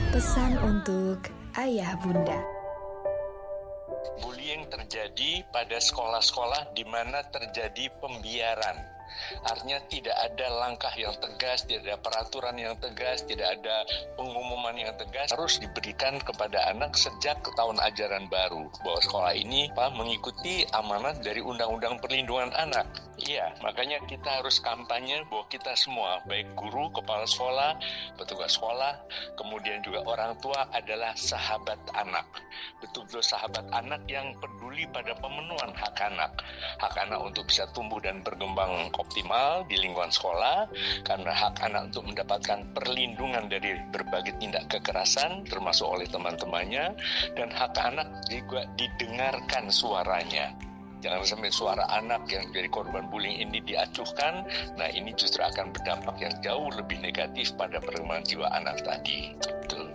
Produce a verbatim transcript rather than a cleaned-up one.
Pesan untuk ayah bunda. Bullying terjadi pada sekolah-sekolah di mana terjadi pembiaran. Artinya tidak ada langkah yang tegas, tidak ada peraturan yang tegas, tidak ada pengumuman yang tegas. Harus diberikan kepada anak sejak tahun ajaran baru bahwa sekolah ini Pak, mengikuti amanat dari Undang-Undang Perlindungan Anak. Iya, makanya kita harus kampanye bahwa kita semua, baik guru, kepala sekolah, petugas sekolah, kemudian juga orang tua adalah sahabat anak. Betul-betul sahabat anak yang peduli pada pemenuhan hak anak. Hak anak untuk bisa tumbuh dan berkembang optimal di lingkungan sekolah, karena hak anak untuk mendapatkan perlindungan dari berbagai tindak kekerasan termasuk oleh teman-temannya, dan hak anak juga didengarkan suaranya. Jangan sampai suara anak yang jadi korban bullying ini diacuhkan. Nah, ini justru akan berdampak yang jauh lebih negatif pada perkembangan jiwa anak tadi. Betul.